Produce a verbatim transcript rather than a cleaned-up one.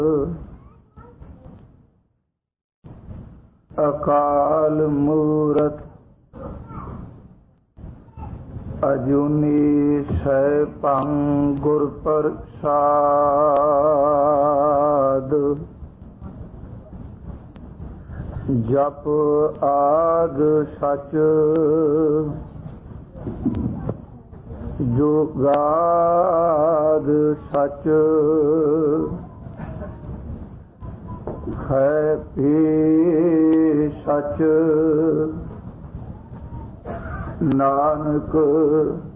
ਅਕਾਲ ਮੂਰਤ ਅਜੂਨੀ ਸੈਭੰ ਗੁਰ ਪ੍ਰਸਾਦ। ਜਪ ਆਦ ਸਚ ਜੁਗਾਦ ਸਚ ਹੈ ਭੀ ਸਚ। ਨਾਨਕ